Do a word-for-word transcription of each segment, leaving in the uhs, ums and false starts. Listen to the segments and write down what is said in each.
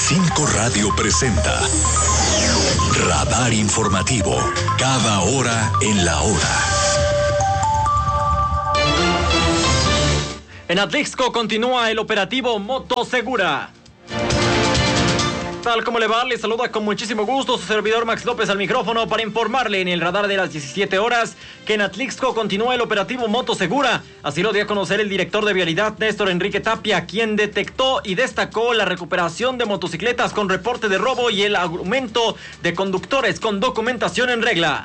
cinco Radio presenta Radar Informativo, cada hora en la hora. En Atlixco continúa el operativo Moto Segura. Tal como le va, le saluda con muchísimo gusto su servidor Max López al micrófono para informarle en el radar de las diecisiete horas que en Atlixco continúa el operativo Moto Segura. Así lo dio a conocer el director de Vialidad, Néstor Enrique Tapia, quien detectó y destacó la recuperación de motocicletas con reporte de robo y el aumento de conductores con documentación en regla.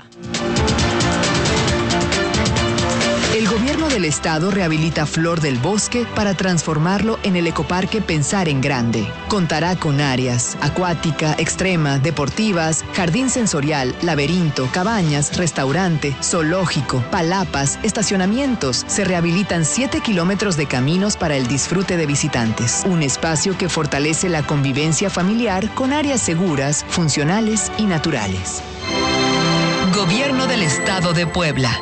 El gobierno del estado rehabilita Flor del Bosque para transformarlo en el ecoparque Pensar en Grande. Contará con áreas acuática, extrema, deportivas, jardín sensorial, laberinto, cabañas, restaurante, zoológico, palapas, estacionamientos. Se rehabilitan siete kilómetros de caminos para el disfrute de visitantes. Un espacio que fortalece la convivencia familiar con áreas seguras, funcionales y naturales. Gobierno del Estado de Puebla.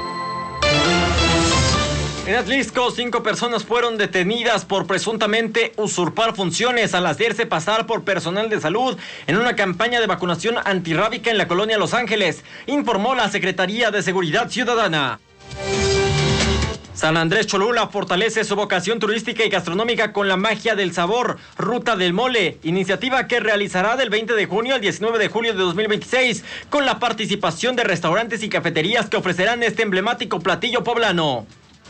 En Atlixco, cinco personas fueron detenidas por presuntamente usurpar funciones al hacerse pasar por personal de salud en una campaña de vacunación antirrábica en la colonia Los Ángeles, informó la Secretaría de Seguridad Ciudadana. San Andrés Cholula fortalece su vocación turística y gastronómica con la magia del sabor, Ruta del Mole, iniciativa que realizará del veinte de junio al diecinueve de julio de dos mil veintiséis, con la participación de restaurantes y cafeterías que ofrecerán este emblemático platillo poblano.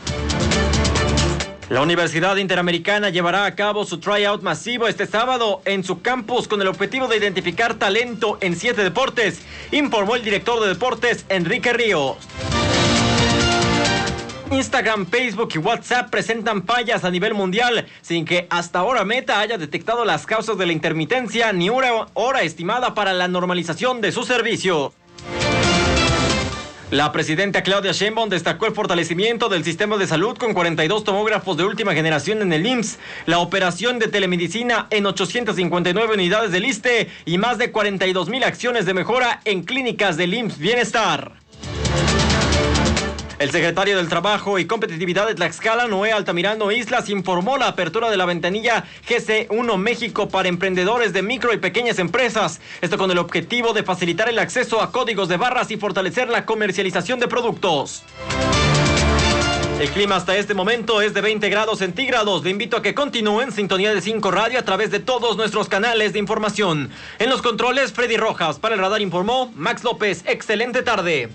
La Universidad Interamericana llevará a cabo su tryout masivo este sábado en su campus con el objetivo de identificar talento en siete deportes, informó el director de deportes, Enrique Ríos. Instagram, Facebook y WhatsApp presentan fallas a nivel mundial, sin que hasta ahora Meta haya detectado las causas de la intermitencia ni una hora estimada para la normalización de su servicio. La presidenta Claudia Sheinbaum destacó el fortalecimiento del sistema de salud con cuarenta y dos tomógrafos de última generación en el I M S S, la operación de telemedicina en ochocientas cincuenta y nueve unidades del ISSSTE y más de cuarenta y dos mil acciones de mejora en clínicas del I M S S Bienestar. El secretario del Trabajo y Competitividad de Tlaxcala, Noé Altamirano Islas, informó la apertura de la ventanilla G C uno México para emprendedores de micro y pequeñas empresas. Esto con el objetivo de facilitar el acceso a códigos de barras y fortalecer la comercialización de productos. El clima hasta este momento es de veinte grados centígrados. Le invito a que continúe en sintonía de cinco Radio a través de todos nuestros canales de información. En los controles, Freddy Rojas. Para el radar informó Max López. Excelente tarde.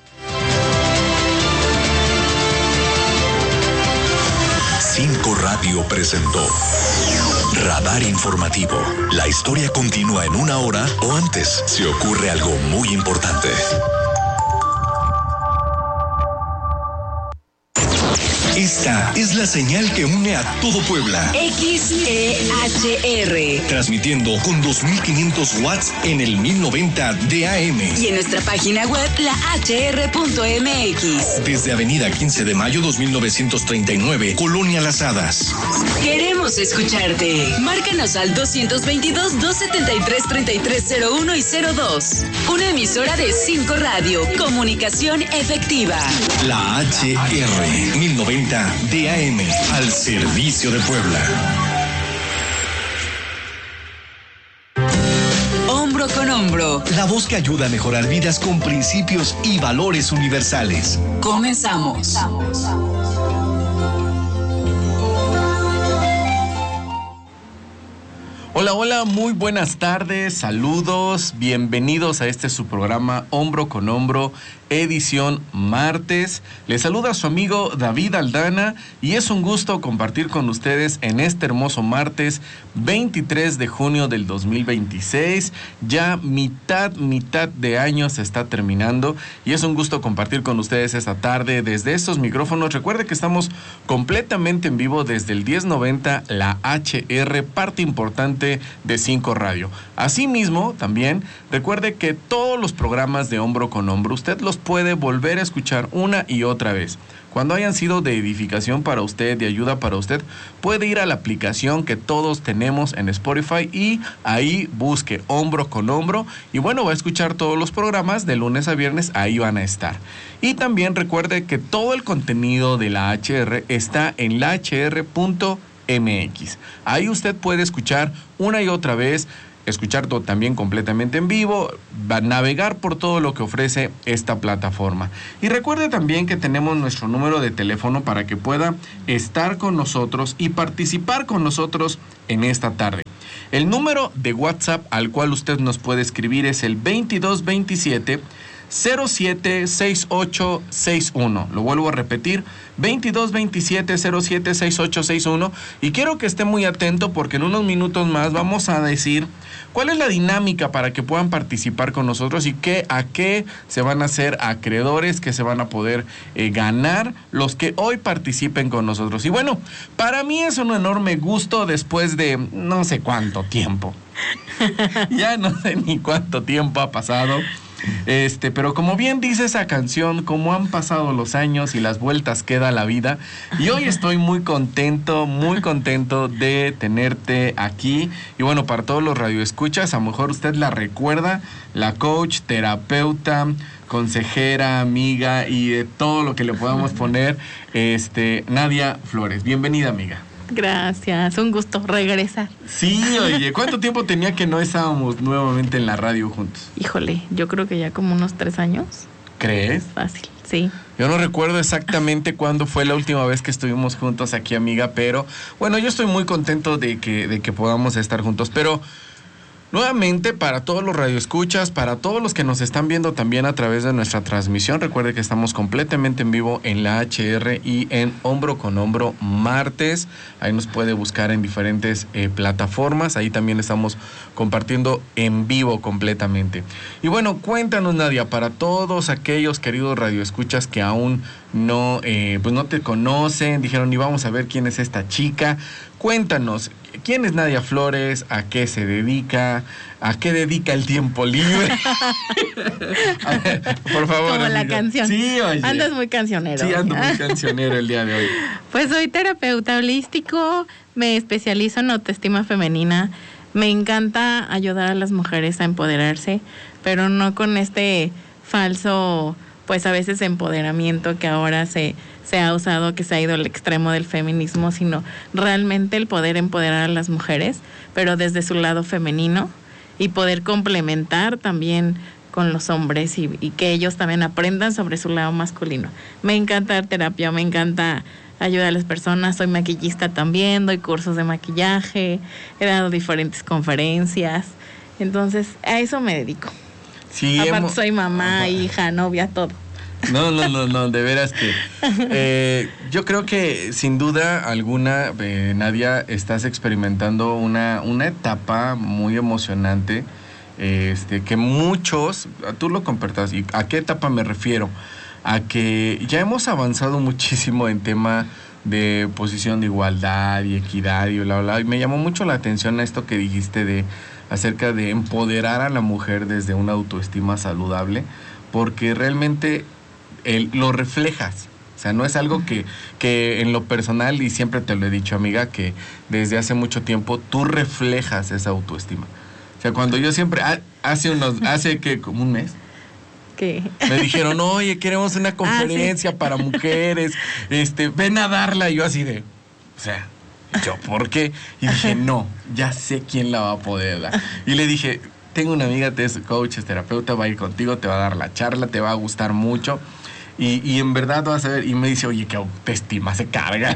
cinco Radio presentó Radar Informativo. La historia continúa en una hora o antes si ocurre algo muy importante. Esta es la señal que une a todo Puebla. X E H R. Transmitiendo con dos mil quinientos watts en el mil noventa de A M. Y en nuestra página web, la H R punto M X. Desde Avenida quince de mayo dos mil novecientos treinta y nueve, Colonia Las Hadas. Queremos escucharte. Márcanos al dos dos dos, dos siete tres, tres tres cero uno y cero dos. Una emisora de cinco Radio. Comunicación efectiva. La H R mil noventa de A M, al servicio de Puebla. Hombro con hombro. La voz que ayuda a mejorar vidas con principios y valores universales. Comenzamos. Hola, hola, muy buenas tardes, saludos, bienvenidos a este su programa Hombro con Hombro, edición martes. Les saluda su amigo David Aldana y es un gusto compartir con ustedes en este hermoso martes veintitrés de junio del dos mil veintiséis. Ya mitad, mitad de año se está terminando y es un gusto compartir con ustedes esta tarde desde estos micrófonos. Recuerde que estamos completamente en vivo desde el diez noventa, la H R, parte importante de cinco Radio. Asimismo, también recuerde que todos los programas de Hombro con Hombro usted los puede volver a escuchar una y otra vez. Cuando hayan sido de edificación para usted, de ayuda para usted, puede ir a la aplicación que todos tenemos en Spotify y ahí busque Hombro con Hombro y bueno, va a escuchar todos los programas de lunes a viernes, ahí van a estar. Y también recuerde que todo el contenido de la H R está en la H R punto M X. Ahí usted puede escuchar una y otra vez escucharlo también completamente en vivo, va a navegar por todo lo que ofrece esta plataforma. Y recuerde también que tenemos nuestro número de teléfono para que pueda estar con nosotros y participar con nosotros en esta tarde. El número de WhatsApp al cual usted nos puede escribir es el veintidós veintisiete cero siete sesenta y ocho sesenta y uno. Lo vuelvo a repetir, veintidós veintisiete cero siete sesenta y ocho sesenta y uno. Y quiero que esté muy atento porque en unos minutos más vamos a decir cuál es la dinámica para que puedan participar con nosotros y qué, a qué se van a hacer acreedores, que se van a poder eh, ganar los que hoy participen con nosotros. Y bueno, para mí es un enorme gusto después de no sé cuánto tiempo. Ya no sé ni cuánto tiempo ha pasado. Este, pero como bien dice esa canción, como han pasado los años y las vueltas que da la vida, y hoy estoy muy contento, muy contento de tenerte aquí. Y bueno, para todos los radioescuchas, a lo mejor usted la recuerda, la coach, terapeuta, consejera, amiga y de todo lo que le podamos poner, este, Nadia Flores. Bienvenida, amiga. Gracias, un gusto regresar. Sí, oye, ¿cuánto tiempo tenía que no estábamos nuevamente en la radio juntos? Híjole, yo creo que ya como unos tres años. ¿Crees? Fácil, sí. Yo no recuerdo exactamente cuándo fue la última vez que estuvimos juntos aquí, amiga, pero bueno, yo estoy muy contento de que, de que podamos estar juntos, pero nuevamente, para todos los radioescuchas, para todos los que nos están viendo también a través de nuestra transmisión, recuerde que estamos completamente en vivo en la H R y en Hombro con Hombro martes. Ahí nos puede buscar en diferentes eh, plataformas. Ahí también estamos compartiendo en vivo completamente. Y bueno, cuéntanos, Nadia, para todos aquellos queridos radioescuchas que aún no, eh, pues no te conocen, dijeron, y vamos a ver quién es esta chica. Cuéntanos, ¿quién es Nadia Flores? ¿A qué se dedica? ¿A qué dedica el tiempo libre? A ver, por favor. Como la amiga. canción. Sí, oye. Andas muy cancionero. Sí, ando muy cancionero el día de hoy. Pues soy terapeuta holístico, me especializo en autoestima femenina. Me encanta ayudar a las mujeres a empoderarse, pero no con este falso, pues a veces empoderamiento que ahora se... se ha usado, que se ha ido al extremo del feminismo, sino realmente el poder empoderar a las mujeres, pero desde su lado femenino, y poder complementar también con los hombres y, y que ellos también aprendan sobre su lado masculino. Me encanta dar terapia, me encanta ayudar a las personas, soy maquillista también, doy cursos de maquillaje, he dado diferentes conferencias, entonces a eso me dedico. Sí, Aparte hemos... soy mamá, Ajá. hija, novia, todo. No, no, no, no, de veras que eh, yo creo que sin duda alguna, eh, Nadia, estás experimentando una, una etapa muy emocionante, eh, este, que muchos, tú lo compartas, ¿y a qué etapa me refiero? A que ya hemos avanzado muchísimo en tema de posición de igualdad y equidad y bla, bla, y me llamó mucho la atención esto que dijiste de acerca de empoderar a la mujer desde una autoestima saludable, porque realmente el, lo reflejas. O sea, no es algo que, que en lo personal, y siempre te lo he dicho, amiga, que desde hace mucho tiempo tú reflejas esa autoestima. O sea, cuando yo siempre, hace unos, hace que como un mes, ¿Qué? me dijeron, oye, queremos una conferencia ah, ¿sí? para mujeres, este, ven a darla, y yo así de, o sea, yo, ¿por qué? Y dije, no, ya sé quién la va a poder dar. Y le dije, tengo una amiga que es coach, es terapeuta, va a ir contigo, te va a dar la charla, te va a gustar mucho. Y, y en verdad vas a ver, y me dice, oye, qué autoestima se carga.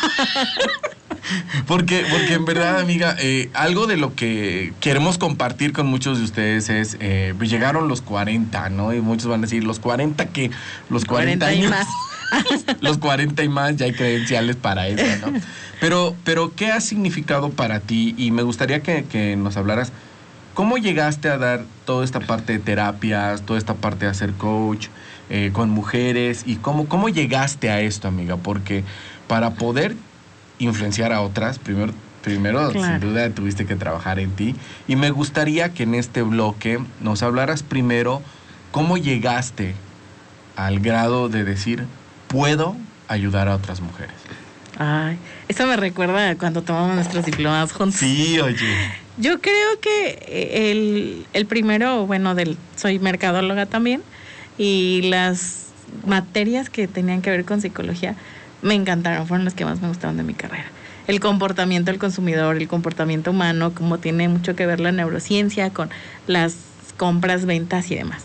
porque, porque en verdad, amiga, eh, algo de lo que queremos compartir con muchos de ustedes es, eh, pues llegaron los cuarenta, ¿no? Y muchos van a decir, ¿los cuarenta qué? Los cuarenta, cuarenta años. Y más. Los cuarenta y más, ya hay credenciales para eso, ¿no? Pero, pero, ¿qué ha significado para ti? Y me gustaría que, que nos hablaras, ¿cómo llegaste a dar toda esta parte de terapias, toda esta parte de hacer coach eh, con mujeres? ¿Y cómo, cómo llegaste a esto, amiga? Porque para poder influenciar a otras, primero, primero claro. sin duda tuviste que trabajar en ti. Y me gustaría que en este bloque nos hablaras primero cómo llegaste al grado de decir, puedo ayudar a otras mujeres. Ay, eso me recuerda a cuando tomamos nuestros diplomados juntos. Sí, oye. Yo creo que el, el primero, bueno, del soy mercadóloga también, y las materias que tenían que ver con psicología me encantaron, fueron las que más me gustaron de mi carrera. el comportamiento del consumidor, el comportamiento humano, como tiene mucho que ver la neurociencia con las compras, ventas y demás.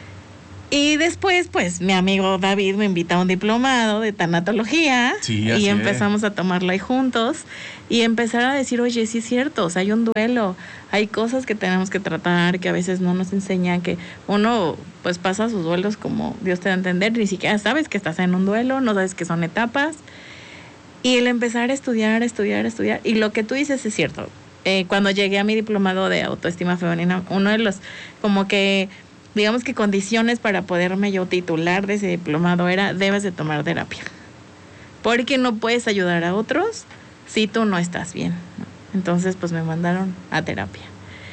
Y después, pues, mi amigo David me invita a un diplomado de tanatología sí, y empezamos a tomarlo ahí juntos y empezar a decir, oye, sí es cierto, o sea, hay un duelo, hay cosas que tenemos que tratar, que a veces no nos enseñan, que uno, pues, pasa sus duelos como Dios te da a entender, ni siquiera sabes que estás en un duelo, no sabes que son etapas. Y el empezar a estudiar, estudiar, estudiar, y lo que tú dices es cierto. Eh, cuando llegué a mi diplomado de autoestima femenina, uno de los, como que... digamos que condiciones para poderme yo titular de ese diplomado era, debes de tomar terapia, porque no puedes ayudar a otros si tú no estás bien, ¿no? Entonces pues me mandaron a terapia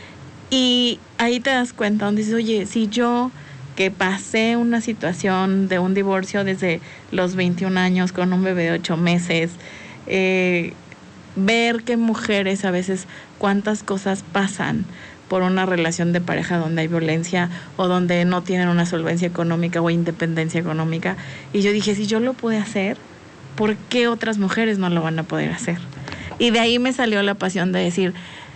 y ahí te das cuenta donde dices, oye, si yo que pasé una situación de un divorcio desde los veintiún años con un bebé de ocho meses, eh, ver que mujeres a veces cuántas cosas pasan por una relación de pareja donde hay violencia o donde no tienen una solvencia económica o independencia económica. Y yo dije, si yo lo pude hacer, ¿por qué otras mujeres no lo van a poder hacer? Y de ahí me salió la pasión de decir,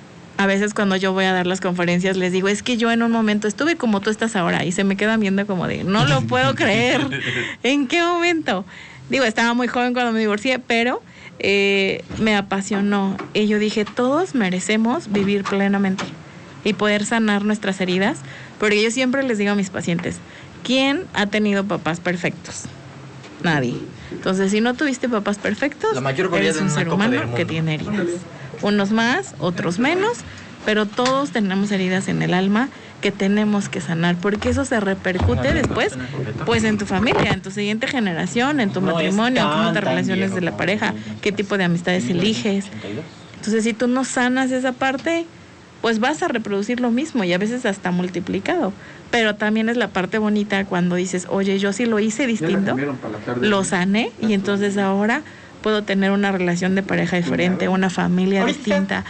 a veces cuando yo voy a dar las conferencias les digo, es que yo en un momento estuve como tú estás ahora, y se me quedan viendo como de, no lo puedo creer. ¿En qué momento? Digo, estaba muy joven cuando me divorcié, pero eh, me apasionó. Y yo dije, todos merecemos vivir plenamente y poder sanar nuestras heridas, porque yo siempre les digo a mis pacientes, ¿quién ha tenido papás perfectos? Nadie. Entonces, si no tuviste papás perfectos, la mayor eres un ser humano que tiene heridas. Unos más, otros menos, pero todos tenemos heridas en el alma que tenemos que sanar, porque eso se repercute después, pues en tu familia, en tu siguiente generación, en tu matrimonio, en cómo te relaciones de la pareja, qué tipo de amistades eliges. Entonces, si tú no sanas esa parte, pues vas a reproducir lo mismo y a veces hasta multiplicado. Pero también es la parte bonita cuando dices, oye, yo sí lo hice distinto, lo sané y entonces ahora puedo tener una relación de pareja diferente, una familia distinta,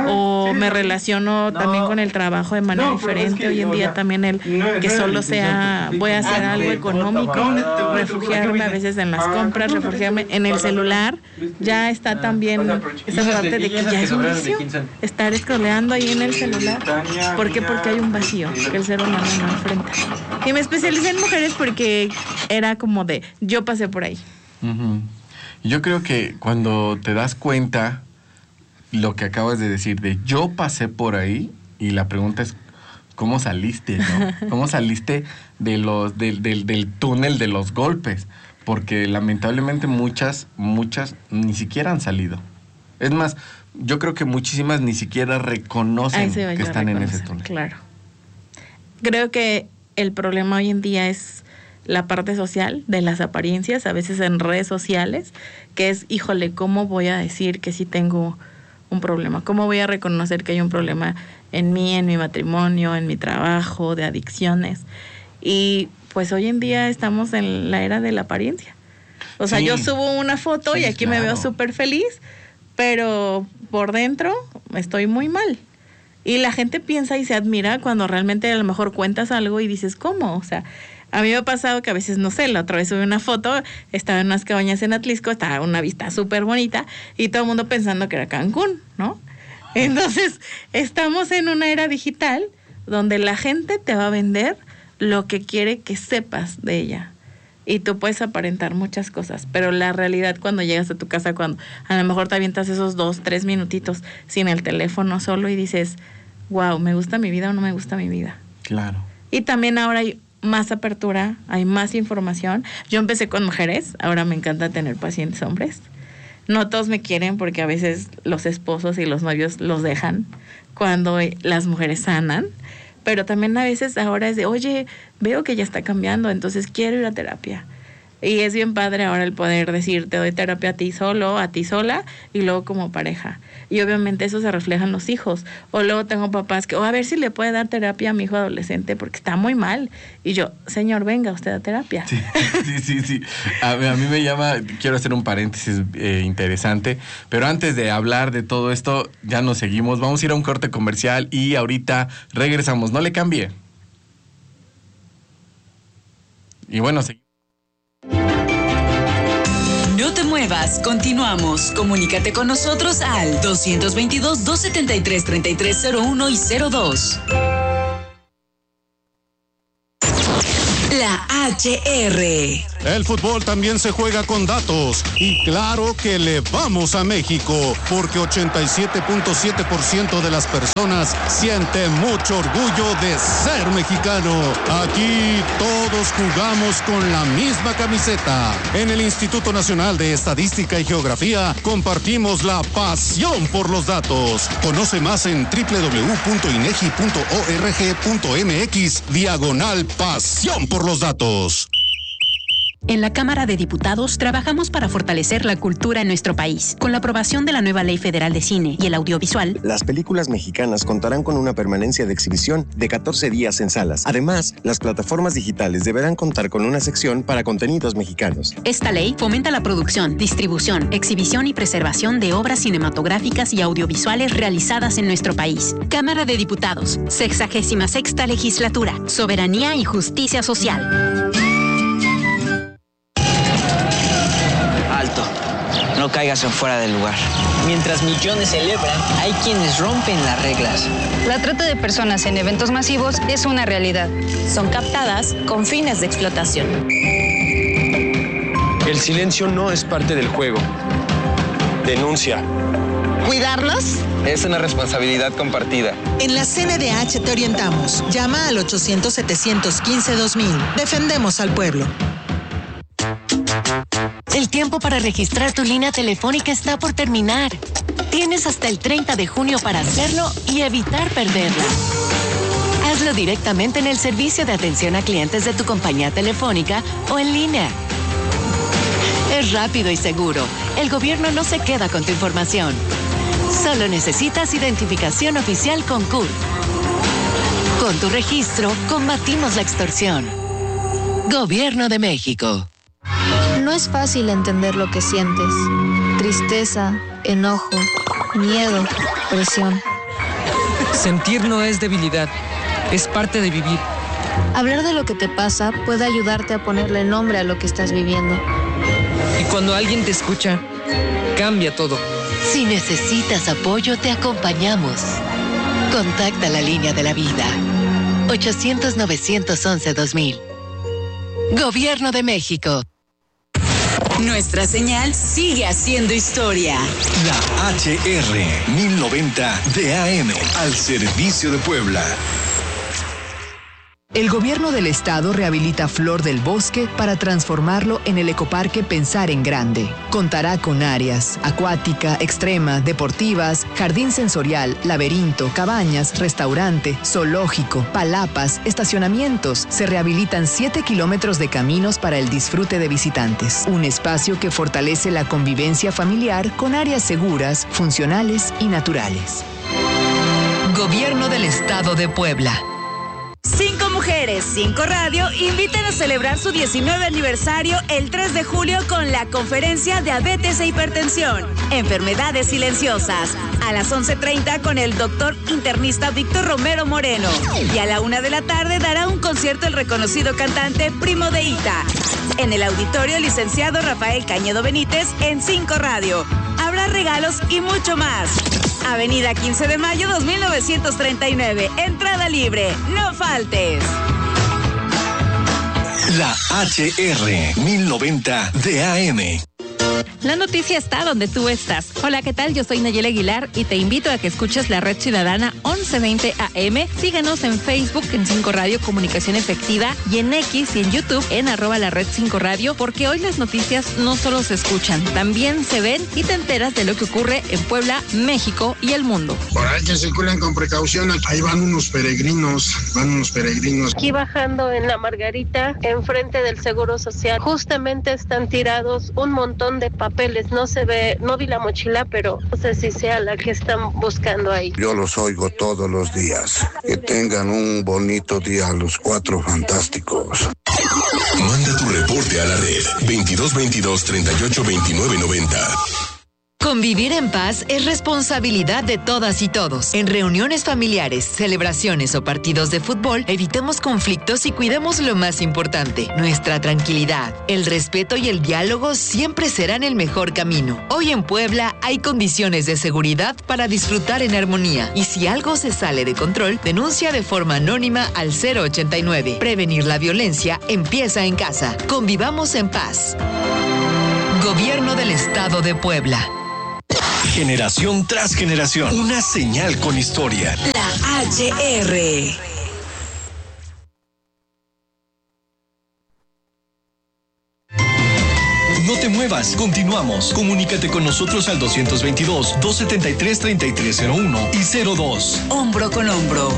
o me relaciono también con el trabajo de manera diferente. Hoy en día también el que solo sea, voy a hacer algo económico, refugiarme a veces en las compras, refugiarme en el celular, ya está también esa parte de que ya es un vicio, estar scrolleando ahí en el celular. ¿Por qué? Porque hay un vacío que el ser humano no enfrenta. Y me especialicé en mujeres porque era como de, yo pasé por ahí. Uh-huh. Yo creo que cuando te das cuenta lo que acabas de decir, de yo pasé por ahí, y la pregunta es, ¿cómo saliste, no? ¿Cómo saliste de los, del, del, del túnel de los golpes? Porque lamentablemente muchas, muchas ni siquiera han salido. Es más, yo creo que muchísimas ni siquiera reconocen que están en ese túnel. Claro. Creo que el problema hoy en día es la parte social de las apariencias, a veces en redes sociales, que es, híjole, ¿cómo voy a decir que sí tengo un problema? ¿Cómo voy a reconocer que hay un problema en mí, en mi matrimonio, en mi trabajo, de adicciones? Y pues hoy en día estamos en la era de la apariencia. O sea, sí, yo subo una foto sí, y aquí claro. me veo súper feliz, pero por dentro estoy muy mal. Y la gente piensa y se admira cuando realmente a lo mejor cuentas algo y dices, ¿cómo? O sea, a mí me ha pasado que a veces, no sé, la otra vez subí una foto, estaba en unas cabañas en Atlisco, estaba una vista súper bonita y todo el mundo pensando que era Cancún, ¿no? Entonces, estamos en una era digital donde la gente te va a vender lo que quiere que sepas de ella. Y tú puedes aparentar muchas cosas, pero la realidad cuando llegas a tu casa, cuando a lo mejor te avientas esos dos, tres minutitos sin el teléfono solo y dices, wow, ¿me gusta mi vida o no me gusta mi vida? Claro. Y también ahora hay más apertura, hay más información. Yo empecé con mujeres, ahora me encanta tener pacientes hombres. No todos me quieren porque a veces los esposos y los novios los dejan cuando las mujeres sanan, pero también a veces ahora es de, oye, veo que ya está cambiando, entonces quiero ir a terapia. Y es bien padre ahora el poder decir, te doy terapia a ti solo, a ti sola, y luego como pareja. Y obviamente eso se refleja en los hijos. O luego tengo papás que, o oh, a ver si le puede dar terapia a mi hijo adolescente porque está muy mal. Y yo, señor, venga usted a terapia. Sí, sí, sí. sí. A, a mí me llama, quiero hacer un paréntesis eh, interesante, pero antes de hablar de todo esto, ya nos seguimos. Vamos a ir a un corte comercial y ahorita regresamos. No le cambie. Y bueno, seguimos. No te muevas, continuamos. Comunícate con nosotros al dos veintidós, dos setenta y tres, treinta y tres cero uno y cero dos. La H R. El fútbol también se juega con datos y claro que le vamos a México porque ochenta y siete punto siete por ciento de las personas sienten mucho orgullo de ser mexicano. Aquí todos jugamos con la misma camiseta. En el Instituto Nacional de Estadística y Geografía compartimos la pasión por los datos. Conoce más en doble u doble u doble u punto inegi punto org punto mx diagonal pasión por los datos. En la Cámara de Diputados trabajamos para fortalecer la cultura en nuestro país. Con la aprobación de la nueva Ley Federal de Cine y el Audiovisual, las películas mexicanas contarán con una permanencia de exhibición de catorce días en salas. Además, las plataformas digitales deberán contar con una sección para contenidos mexicanos. Esta ley fomenta la producción, distribución, exhibición y preservación de obras cinematográficas y audiovisuales realizadas en nuestro país. Cámara de Diputados, sexagésima sexta legislatura, soberanía y justicia social. No caigas en fuera del lugar. Mientras millones celebran, hay quienes rompen las reglas. La trata de personas en eventos masivos es una realidad. Son captadas con fines de explotación. El silencio no es parte del juego. Denuncia. ¿Cuidarnos? Es una responsabilidad compartida. En la C N D H te orientamos. Llama al ochocientos, setecientos quince, dos mil. Defendemos al pueblo. El tiempo para registrar tu línea telefónica está por terminar. Tienes hasta el treinta de junio para hacerlo y evitar perderla. Hazlo directamente en el servicio de atención a clientes de tu compañía telefónica o en línea. Es rápido y seguro. El gobierno no se queda con tu información. Solo necesitas identificación oficial con C U R. Con tu registro, combatimos la extorsión. Gobierno de México. No es fácil entender lo que sientes. Tristeza, enojo, miedo, presión. Sentir no es debilidad, es parte de vivir. Hablar de lo que te pasa puede ayudarte a ponerle nombre a lo que estás viviendo. Y cuando alguien te escucha, cambia todo. Si necesitas apoyo, te acompañamos. Contacta la línea de la vida. ochocientos, novecientos once, dos mil. Gobierno de México. Nuestra señal sigue haciendo historia. La H R mil noventa de A M al servicio de Puebla. El gobierno del estado rehabilita Flor del Bosque para transformarlo en el ecoparque Pensar en Grande. Contará con áreas acuática, extrema, deportivas, jardín sensorial, laberinto, cabañas, restaurante, zoológico, palapas, estacionamientos. Se rehabilitan siete kilómetros de caminos para el disfrute de visitantes. Un espacio que fortalece la convivencia familiar con áreas seguras, funcionales y naturales. Gobierno del Estado de Puebla. Cinco Mujeres, Cinco Radio invitan a celebrar su diecinueve aniversario el tres de julio con la conferencia Diabetes e Hipertensión, Enfermedades Silenciosas, a las once treinta con el doctor internista Víctor Romero Moreno. Y a la una de la tarde dará un concierto el reconocido cantante Primo de Ita. En el auditorio licenciado Rafael Cañedo Benítez en Cinco Radio. Habrá regalos y mucho más. Avenida quince de mayo dos mil novecientos treinta y nueve. Entrada libre. No faltes. La H R mil noventa de A M. La noticia está donde tú estás. Hola, ¿qué tal? Yo soy Nayeli Aguilar y te invito a que escuches la Red Ciudadana once veinte A M. Síganos en Facebook en Cinco Radio Comunicación Efectiva y en X y en YouTube en arroba la Red Cinco Radio, porque hoy las noticias no solo se escuchan, también se ven y te enteras de lo que ocurre en Puebla, México y el mundo. Por ahí que circulen con precaución, ahí van unos peregrinos, van unos peregrinos. Aquí bajando en la Margarita, enfrente del Seguro Social, justamente están tirados un montón de papeles, no se ve, no vi la mochila, pero no sé si sea la que están buscando ahí. Yo los oigo todos los días. Que tengan un bonito día los cuatro fantásticos. Manda tu reporte a la red veintidós veintidós, treinta y ocho, veintinueve noventa. Convivir en paz es responsabilidad de todas y todos. En reuniones familiares, celebraciones o partidos de fútbol, evitemos conflictos y cuidemos lo más importante, nuestra tranquilidad. El respeto y el diálogo siempre serán el mejor camino. Hoy en Puebla hay condiciones de seguridad para disfrutar en armonía. Y si algo se sale de control, denuncia de forma anónima al cero ochenta y nueve. Prevenir la violencia empieza en casa. Convivamos en paz. Gobierno del Estado de Puebla. Generación tras generación, una señal con historia. La H R. No te muevas, continuamos. Comunícate con nosotros al doscientos veintidós, doscientos setenta y tres, treinta y tres cero uno y cero dos. Hombro con hombro.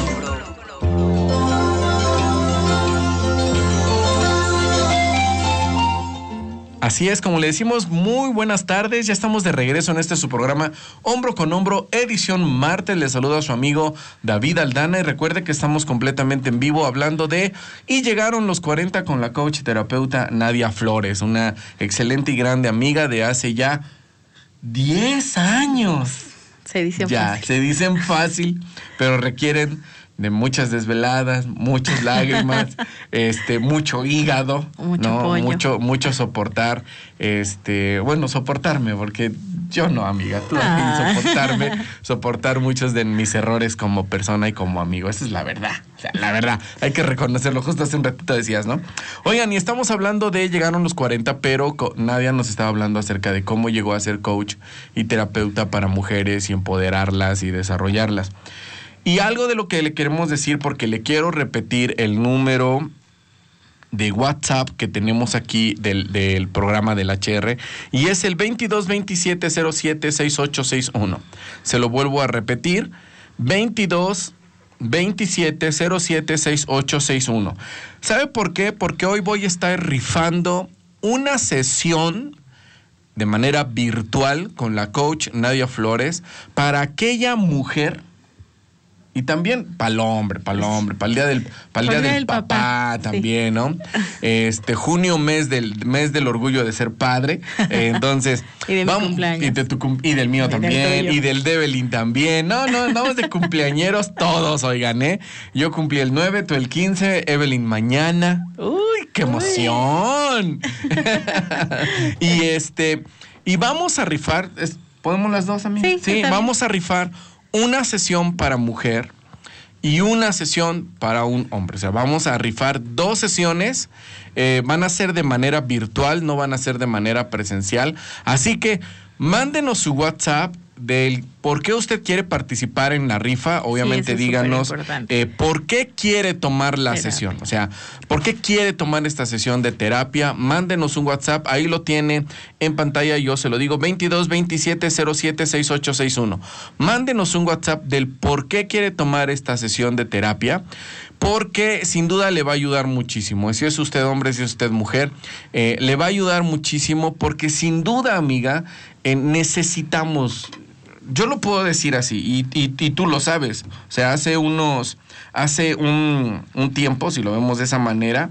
Así es, como le decimos, muy buenas tardes. Ya estamos de regreso en este su programa Hombro con Hombro, edición martes. Les saluda a su amigo David Aldana y recuerde que estamos completamente en vivo hablando de Y llegaron los cuarenta con la coach y terapeuta Nadia Flores, una excelente y grande amiga de hace ya diez años. Se dicen ya, fácil. se dicen fácil, pero requieren de muchas desveladas, muchas lágrimas, este, mucho hígado, mucho ¿no? pollo. mucho, mucho soportar, este, bueno, soportarme, porque yo no, amiga, tú Ah. a mí soportarme, soportar muchos de mis errores como persona y como amigo, esa es la verdad, o sea, la verdad, hay que reconocerlo, justo hace un ratito decías, ¿no? Oigan, y estamos hablando de llegaron los cuarenta, pero co- Nadia nos estaba hablando acerca de cómo llegó a ser coach y terapeuta para mujeres y empoderarlas y desarrollarlas. Y algo de lo que le queremos decir, porque le quiero repetir el número de WhatsApp que tenemos aquí del, del programa del H R, y es el veintidós veintisiete cero siete sesenta y ocho sesenta y uno. Se lo vuelvo a repetir, veintidós veintisiete cero siete sesenta y ocho sesenta y uno. ¿Sabe por qué? Porque hoy voy a estar rifando una sesión de manera virtual con la coach Nadia Flores para aquella mujer. Y también para el hombre, para el hombre, para el día del, para el día del, del papá, papá también, sí. ¿no? Este, junio, mes del, mes del orgullo de ser padre. Eh, entonces, y de vamos, mi cumpleaños. Y, de tu, y del mío y también, del y del de Evelyn también. No, no, andamos de cumpleañeros todos, oigan, ¿eh? Yo cumplí el nueve, tú el quince, Evelyn mañana. ¡Uy, qué emoción! y este, y vamos a rifar, ¿podemos las dos, amigas? Sí, sí, vamos a rifar una sesión para mujer y una sesión para un hombre. O sea, vamos a rifar dos sesiones. Eh, van a ser de manera virtual, no van a ser de manera presencial. Así que mándenos su WhatsApp del por qué usted quiere participar en la rifa. Obviamente, sí, díganos eh, por qué quiere tomar la terapia. sesión. O sea, por qué quiere tomar esta sesión de terapia. Mándenos un WhatsApp. Ahí lo tiene en pantalla. Yo se lo digo, veintidós veintisiete cero siete sesenta y ocho sesenta y uno. Mándenos un WhatsApp del por qué quiere tomar esta sesión de terapia, porque sin duda le va a ayudar muchísimo. Si es usted hombre, si es usted mujer, eh, le va a ayudar muchísimo, porque sin duda, amiga, eh, necesitamos... Yo lo puedo decir así, y, y, y tú lo sabes. O sea, hace unos, hace un, un tiempo, si lo vemos de esa manera,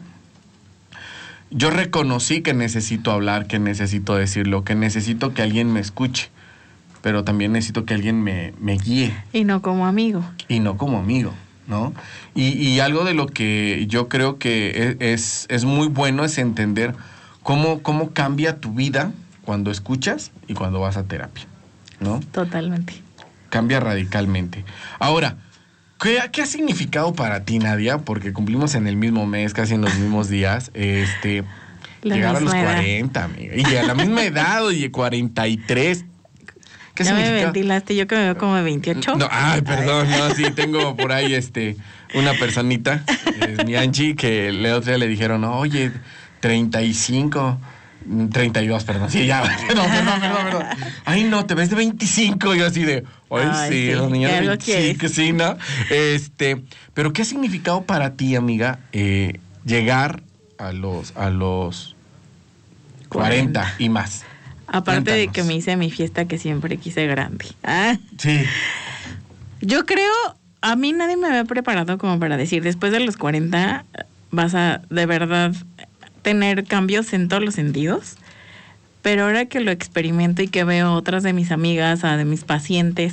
yo reconocí que necesito hablar, que necesito decirlo, que necesito que alguien me escuche, pero también necesito que alguien me, me guíe. Y no como amigo. Y no como amigo, ¿no? Y, y algo de lo que yo creo que es, es muy bueno es entender cómo, cómo cambia tu vida cuando escuchas y cuando vas a terapia, ¿no? Totalmente. Cambia radicalmente. Ahora, ¿qué, ¿qué ha significado para ti, Nadia? Porque cumplimos en el mismo mes, casi en los mismos días, este, llegar a los edad. cuarenta, amiga. Y a la misma edad, oye, cuarenta y tres. ¿Qué ya significa? Me ventilaste, yo que me veo como de veintiocho. No, ay, perdón, no, sí, tengo por ahí este, una personita, es mi Angie, que el otro día le dijeron, oye, treinta y cinco... treinta y dos, perdón. Sí, ya. Perdón, perdón, perdón, perdón. Ay, no, te ves de veinticinco. Y yo así de, ay, ay sí, sí, los niños de veinticinco, sí, ¿no? Este, pero ¿qué ha significado para ti, amiga, eh, llegar a los, a los cuarenta, cuarenta y más? Aparte de que me hice mi fiesta que siempre quise grande. Ah. Sí. Yo creo, a mí nadie me había preparado como para decir, después de los cuarenta vas a, de verdad, tener cambios en todos los sentidos, pero ahora que lo experimento y que veo otras de mis amigas, a de mis pacientes,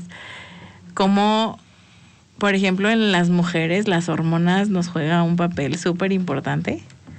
como, por ejemplo, en las mujeres las hormonas nos juegan un papel súper importante,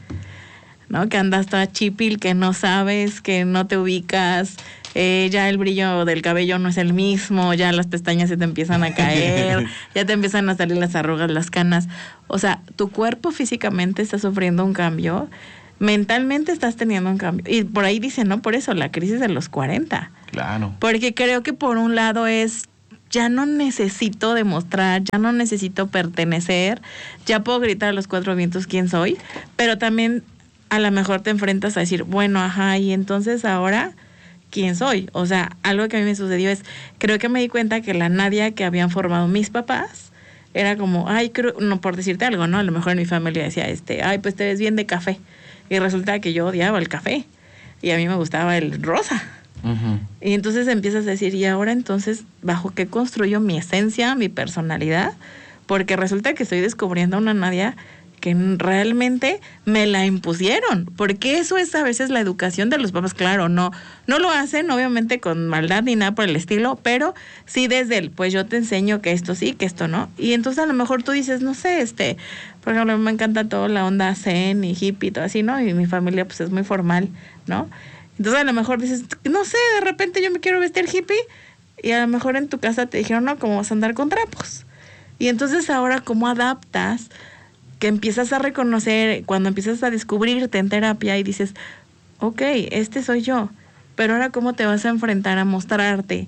¿no? Que andas toda chipil, que no sabes, que no te ubicas, eh, ya el brillo del cabello no es el mismo, ya las pestañas se te empiezan a caer, ya te empiezan a salir las arrugas, las canas. O sea, tu cuerpo físicamente está sufriendo un cambio, mentalmente estás teniendo un cambio. Y por ahí dicen, ¿no? Por eso, la crisis de los cuarenta. Claro. Porque creo que por un lado es, ya no necesito demostrar, ya no necesito pertenecer, ya puedo gritar a los cuatro vientos quién soy, pero también a lo mejor te enfrentas a decir, bueno, ajá, y entonces ahora, ¿quién soy? O sea, algo que a mí me sucedió es, creo que me di cuenta que la Nadia que habían formado mis papás, era como, ay, creo, no por decirte algo, ¿no? A lo mejor en mi familia decía, este, ay, pues te ves bien de café. Y resulta que yo odiaba el café y a mí me gustaba el rosa. Uh-huh. Y entonces empiezas a decir, ¿y ahora entonces bajo qué construyo mi esencia, mi personalidad? Porque resulta que estoy descubriendo a una Nadia que realmente me la impusieron, porque eso es a veces la educación de los papás. Claro, no, no lo hacen obviamente con maldad ni nada por el estilo, pero sí desde el, pues yo te enseño que esto sí, que esto no, y entonces a lo mejor tú dices, no sé, este, por ejemplo, a mí me encanta toda la onda zen y hippie y todo así, ¿no? Y mi familia pues es muy formal, ¿no? Entonces a lo mejor dices, no sé, de repente yo me quiero vestir hippie, y a lo mejor en tu casa te dijeron, no, ¿cómo vas a andar con trapos? Y entonces ahora, ¿cómo adaptas? Que empiezas a reconocer, cuando empiezas a descubrirte en terapia y dices, ok, este soy yo, pero ahora ¿cómo te vas a enfrentar a mostrarte?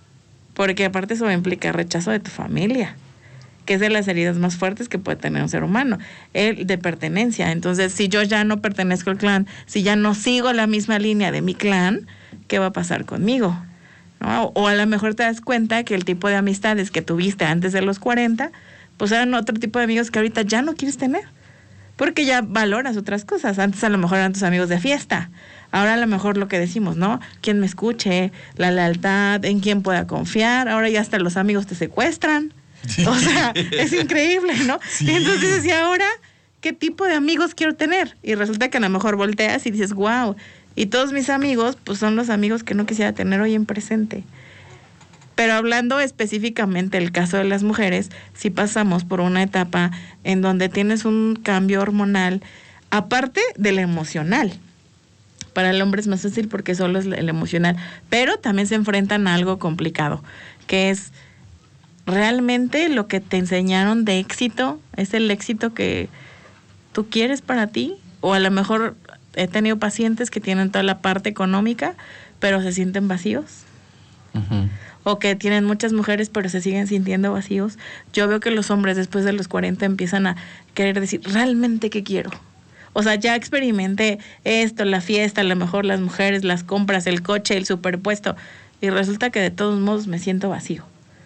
Porque aparte eso implica rechazo de tu familia, que es de las heridas más fuertes que puede tener un ser humano, el de pertenencia. Entonces, si yo ya no pertenezco al clan, si ya no sigo la misma línea de mi clan, ¿qué va a pasar conmigo? ¿No? O a lo mejor te das cuenta que el tipo de amistades que tuviste antes de los cuarenta, pues eran otro tipo de amigos que ahorita ya no quieres tener, porque ya valoras otras cosas. Antes a lo mejor eran tus amigos de fiesta, ahora a lo mejor lo que decimos, ¿no? Quién me escuche, la lealtad, en quién pueda confiar, ahora ya hasta los amigos te secuestran. Sí. O sea, es increíble, ¿no? Sí. Y entonces dices, ¿y ahora qué tipo de amigos quiero tener? Y resulta que a lo mejor volteas y dices, wow, y todos mis amigos, pues son los amigos que no quisiera tener hoy en presente. Pero hablando específicamente del caso de las mujeres, si pasamos por una etapa en donde tienes un cambio hormonal, aparte del emocional. Para el hombre es más fácil porque solo es el emocional, pero también se enfrentan a algo complicado, que es realmente lo que te enseñaron de éxito, es el éxito que tú quieres para ti, o a lo mejor he tenido pacientes que tienen toda la parte económica, pero se sienten vacíos. Uh-huh. O que tienen muchas mujeres pero se siguen sintiendo vacíos. Yo veo que los hombres después de los cuarenta empiezan a querer decir, ¿realmente qué quiero? O sea, ya experimenté esto, la fiesta, a lo mejor las mujeres, las compras, el coche, el superpuesto, y resulta que de todos modos me siento vacío.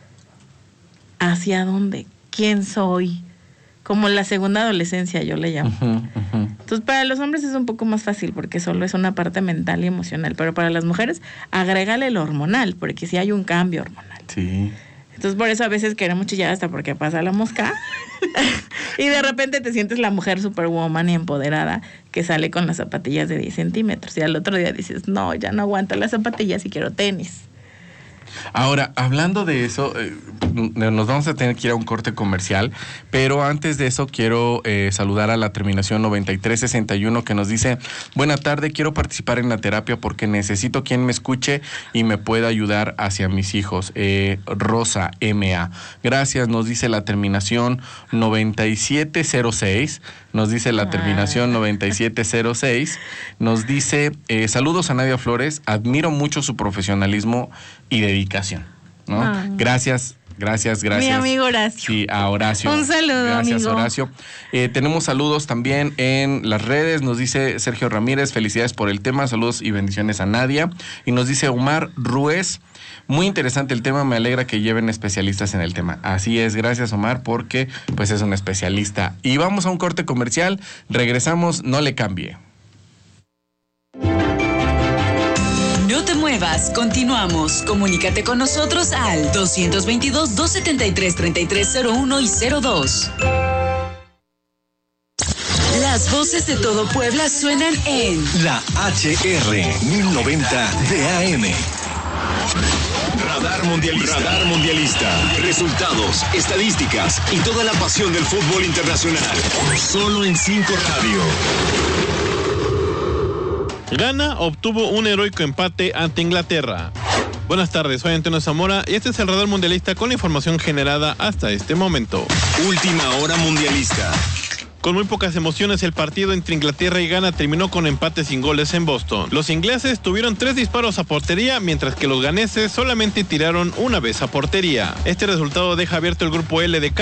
¿Hacia dónde? ¿Quién soy? Como la segunda adolescencia yo le llamo. Uh-huh, uh-huh. Entonces para los hombres es un poco más fácil porque solo es una parte mental y emocional, pero para las mujeres agrégale el hormonal, porque sí hay un cambio hormonal. Sí. Entonces por eso a veces queremos chillar hasta porque pasa la mosca y de repente te sientes la mujer superwoman y empoderada que sale con las zapatillas de diez centímetros y al otro día dices, no, ya no aguanto las zapatillas y quiero tenis. Ahora, hablando de eso, eh, nos vamos a tener que ir a un corte comercial, pero antes de eso quiero eh, saludar a la terminación noventa y tres sesenta y uno que nos dice, buena tarde, quiero participar en la terapia porque necesito quien me escuche y me pueda ayudar hacia mis hijos. Eh, Rosa M A. Gracias, nos dice la terminación noventa y siete cero seis. Nos dice la terminación noventa y siete cero seis. Nos dice, eh, saludos a Nadia Flores, admiro mucho su profesionalismo y dedicación, ¿no? Ah. Gracias, gracias, gracias. Mi amigo Horacio. Sí, a Horacio. Un saludo, gracias, amigo. Horacio. Eh, tenemos saludos también en las redes. Nos dice Sergio Ramírez, felicidades por el tema, saludos y bendiciones a Nadia. Y nos dice Omar Ruiz, muy interesante el tema, me alegra que lleven especialistas en el tema. Así es, gracias Omar, porque pues es un especialista. Y vamos a un corte comercial, regresamos, no le cambie. No te muevas, continuamos. Comunícate con nosotros al dos veintidós, dos setenta y tres, treinta y tres cero uno y cero dos. La Las voces de todo Puebla suenan en La H R mil noventa de A M. Radar Mundialista. Radar Mundialista. Resultados, estadísticas y toda la pasión del fútbol internacional. Solo en cinco Radio. Ghana obtuvo un heroico empate ante Inglaterra. Buenas tardes, soy Antonio Zamora y este es el Radar Mundialista con la información generada hasta este momento. Última hora mundialista. Con muy pocas emociones, el partido entre Inglaterra y Ghana terminó con empate sin goles en Boston. Los ingleses tuvieron tres disparos a portería, mientras que los ganeses solamente tiraron una vez a portería. Este resultado deja abierto el grupo L de K,